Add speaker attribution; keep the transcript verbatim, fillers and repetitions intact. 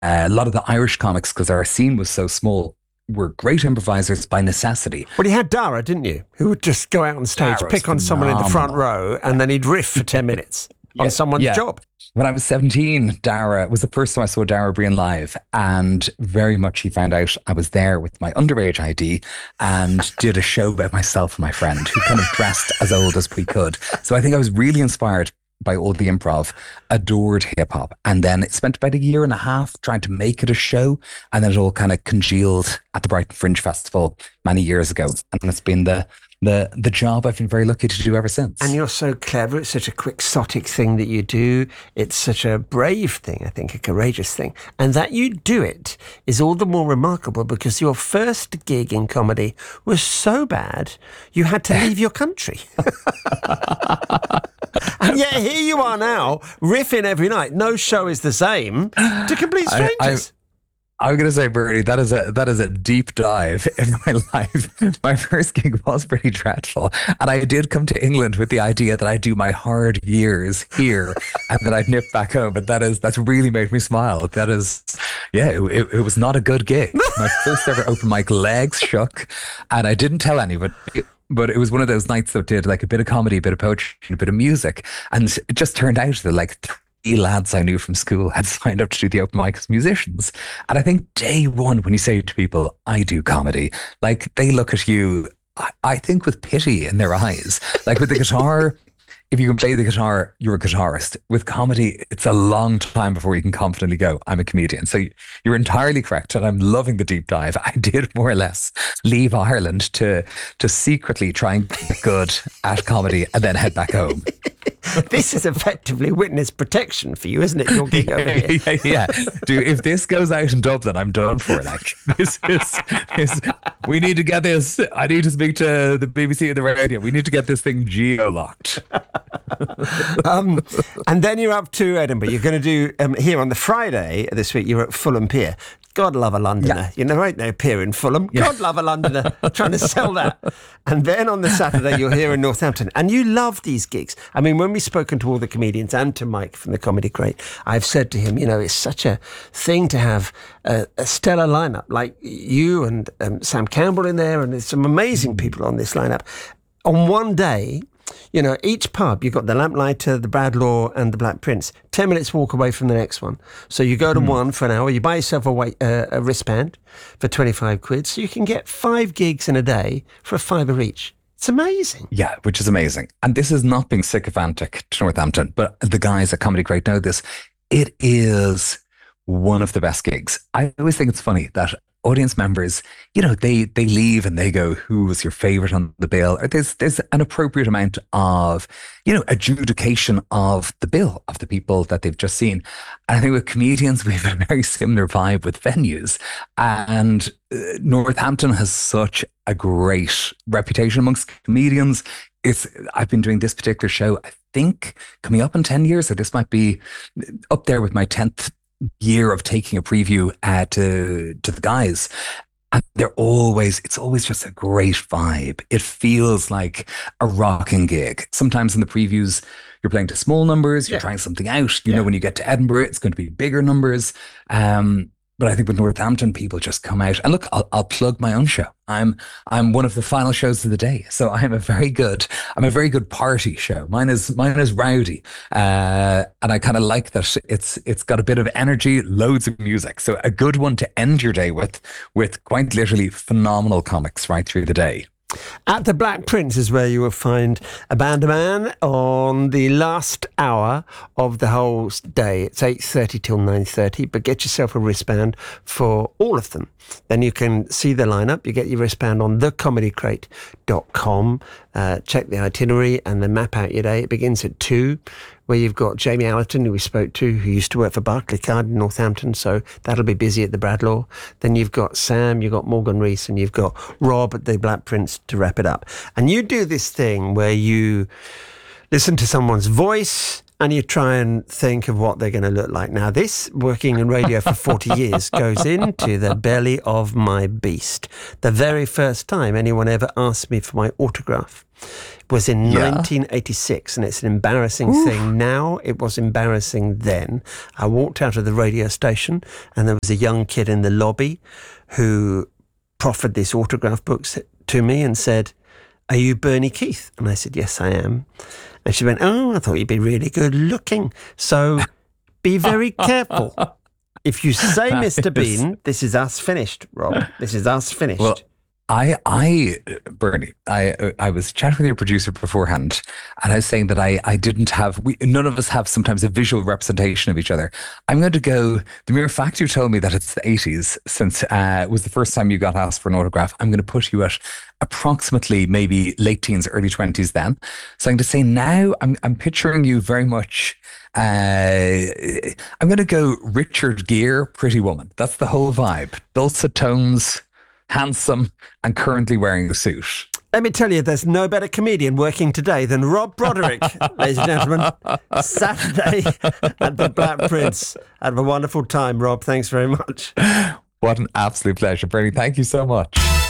Speaker 1: a lot of the Irish comics, because our scene was so small, were great improvisers by necessity.
Speaker 2: Well, you had Dara, didn't you? Who would just go out on stage,
Speaker 1: Dara's
Speaker 2: pick on someone in the front row, and then he'd riff for ten minutes
Speaker 1: yeah,
Speaker 2: on someone's
Speaker 1: yeah.
Speaker 2: job.
Speaker 1: When I was seventeen, Dara was the first time I saw Dara Breen live, and very much he found out I was there with my underage I D and did a show about myself and my friend, who kind of dressed as old as we could. So I think I was really inspired by all the improv, adored hip hop, and then spent about a year and a half trying to make it a show, and then it all kind of congealed at the Brighton Fringe Festival many years ago, and it's been the the the job I've been very lucky to do ever since.
Speaker 2: And you're so clever. It's such a quixotic thing that you do. It's such a brave thing, I think, a courageous thing. And that you do it is all the more remarkable because your first gig in comedy was so bad, you had to leave your country. And yet here you are now, riffing every night. No show is the same to complete strangers.
Speaker 1: I, I, I'm going to say, Bernie, that is a that is a deep dive in my life. My first gig was pretty dreadful, and I did come to England with the idea that I'd do my hard years here and that I'd nip back home. But that is that's really made me smile. That is, yeah, it, it was not a good gig. My first ever open mic, legs shook, and I didn't tell anyone. But it was one of those nights that did like a bit of comedy, a bit of poetry, a bit of music, and it just turned out that like three lads I knew from school had signed up to do the open mic as musicians. And I think day one, when you say to people, I do comedy, like they look at you, I, I think with pity in their eyes. Like with the guitar, if you can play the guitar, you're a guitarist. With comedy, it's a long time before you can confidently go, I'm a comedian. So you're entirely correct. And I'm loving the deep dive. I did more or less leave Ireland to to secretly try and get good at comedy and then head back home.
Speaker 2: This is effectively witness protection for you, isn't it? Your gig over here.
Speaker 1: yeah, yeah. Dude, if this goes out in Dublin, I'm done for. Like, this is, this, we need to get this. I need to speak to the B B C and the radio. We need to get this thing geo-locked.
Speaker 2: um, and then you're up to Edinburgh. You're going to do, um, here on the Friday this week, you're at Fulham Pier. God love a Londoner. Yeah. You know, right now, pier in Fulham. Yeah. God love a Londoner. Trying to sell that. And then on the Saturday, you're here in Northampton. And you love these gigs. I mean, when we've spoken to all the comedians and to Mike from the Comedy Crate, I've said to him, you know, it's such a thing to have a, a stellar lineup like you and um, Sam Campbell in there. And there's some amazing people on this lineup. On one day, you know, each pub, you've got the Lamplighter, the Bradlaugh and the Black Prince. Ten minutes walk away from the next one. So you go to mm. one for an hour, you buy yourself a, weight, uh, a wristband for twenty-five quid. So you can get five gigs in a day for a fiver each. It's amazing.
Speaker 1: Yeah, which is amazing. And this is not being sycophantic to Northampton, but the guys at Comedy Crate know this. It is one of the best gigs. I always think it's funny that audience members, you know, they they leave and they go, who was your favorite on the bill? Or there's there's an appropriate amount of, you know, adjudication of the bill of the people that they've just seen. And I think with comedians, we have a very similar vibe with venues. And uh, Northampton has such a great reputation amongst comedians. It's I've been doing this particular show, I think, coming up in ten years. So this might be up there with my tenth year of taking a preview uh, to to the guys, and they're always it's always just a great vibe. It feels like a rocking gig. Sometimes in the previews you're playing to small numbers, you're yeah. trying something out, you yeah. know, when you get to Edinburgh it's going to be bigger numbers, um but I think with Northampton, people just come out. And look, I'll, I'll plug my own show. I'm I'm one of the final shows of the day, so I'm a very good I'm a very good party show. Mine is mine is rowdy, uh, and I kind of like that. It's it's got a bit of energy, loads of music. So a good one to end your day with, with quite literally phenomenal comics right through the day.
Speaker 2: At the Black Prince is where you will find a band man on the last hour of the whole day. It's eight thirty till nine thirty, but get yourself a wristband for all of them. Then you can see the lineup. You get your wristband on the comedy crate dot com. Uh, check the itinerary and then map out your day. It begins at two, where you've got Jamie Allerton, who we spoke to, who used to work for Barclaycard in Northampton, so that'll be busy at the Bradlaugh. Then you've got Sam, you've got Morgan Rees, and you've got Rob at the Black Prince to wrap it up. And you do this thing where you listen to someone's voice and you try and think of what they're going to look like. Now, this, working in radio for forty years, goes into the belly of my beast. The very first time anyone ever asked me for my autograph was in yeah. nineteen eighty-six, and it's an embarrassing Oof. thing now. It was embarrassing then. I walked out of the radio station, and there was a young kid in the lobby who proffered this autograph book to me and said, "Are you Bernie Keith?" And I said, "Yes, I am." And she went, "Oh, I thought you'd be really good looking. So be very careful. If you say Mister Bean, this is us finished, Rob. This is us finished."
Speaker 1: Well, I, I, Bernie, I, I was chatting with your producer beforehand, and I was saying that I, I didn't have, we, none of us have sometimes a visual representation of each other. I'm going to go, the mere fact you told me that it's the eighties, since uh, it was the first time you got asked for an autograph, I'm going to put you at approximately maybe late teens, early twenties then. So I'm going to say now, I'm, I'm picturing you very much, uh, I'm going to go Richard Gere, Pretty Woman. That's the whole vibe. Dulcet tones, handsome, and currently wearing a suit.
Speaker 2: Let me tell you, there's no better comedian working today than Rob Broderick, ladies and gentlemen. Saturday at the Black Prince. Have a wonderful time, Rob. Thanks very much.
Speaker 1: What an absolute pleasure, Bernie. Thank you so much.